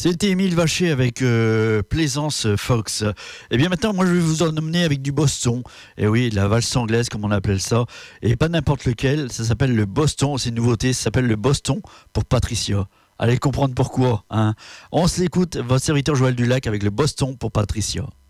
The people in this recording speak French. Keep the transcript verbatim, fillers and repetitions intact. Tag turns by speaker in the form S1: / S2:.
S1: C'était Émile Vacher avec euh, Plaisance Fox. Et bien maintenant, moi je vais vous en emmener avec du Boston. Et oui, de la valse anglaise comme on appelle ça. Et pas n'importe lequel, ça s'appelle le Boston. C'est une nouveauté, ça s'appelle le Boston pour Patricia. Allez comprendre pourquoi. Hein. On se l'écoute, votre serviteur Joël Dulac avec le Boston pour Patricia.